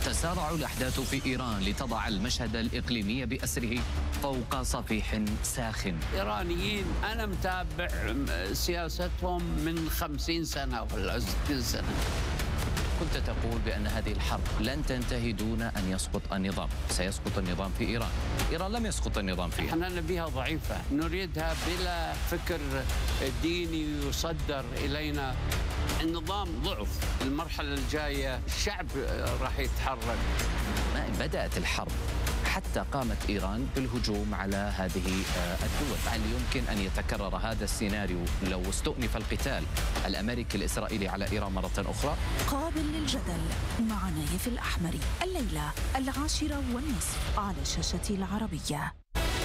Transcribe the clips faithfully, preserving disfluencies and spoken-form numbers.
تتسارع الأحداث في إيران لتضع المشهد الإقليمي بأسره فوق صفيح ساخن. إيرانيين أنا متابع سياستهم من خمسين سنة ولا ستين سنة. كنت تقول بأن هذه الحرب لن تنتهي دون أن يسقط النظام. سيسقط النظام في إيران. إيران لم يسقط النظام فيها. احنا نبيها ضعيفة، نريدها بلا فكر ديني يصدر إلينا. النظام ضعف، المرحلة الجاية الشعب راح يتحرك. ما إن بدأت الحرب حتى قامت إيران بالهجوم على هذه الدول. هل يمكن أن يتكرر هذا السيناريو لو استؤنف القتال الأمريكي الإسرائيلي على إيران مرة أخرى؟ قابل للجدل مع نايف الأحمري الليلة العاشرة والنصف على شاشة العربية.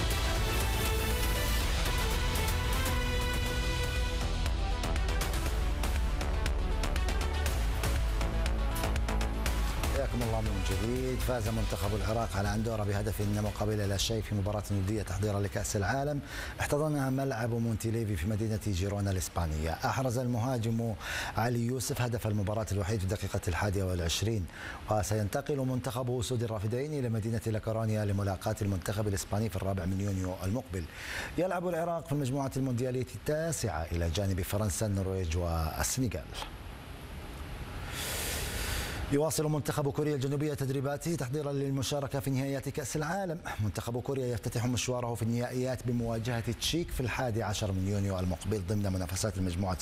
حياكم الله من جديد. فاز منتخب العراق على أندورا بهدف مقابل لا شيء في مباراة ندية تحضيرا لكأس العالم احتضنها ملعب مونتيليفي في مدينة جيرونا الإسبانية. أحرز المهاجم علي يوسف هدف المباراة الوحيد في الدقيقة الحادية والعشرين. وسينتقل منتخب أسود الرافدين إلى مدينة لاكورونيا لملاقاة المنتخب الإسباني في الرابع من يونيو المقبل. يلعب العراق في المجموعة المونديالية التاسعة إلى جانب فرنسا النرويج والسنغال. يواصل منتخب كوريا الجنوبية تدريباته تحضيرا للمشاركة في نهائيات كأس العالم. منتخب كوريا يفتتح مشواره في النهائيات بمواجهة تشيك في الحادي عشر من يونيو المقبل ضمن منافسات المجموعة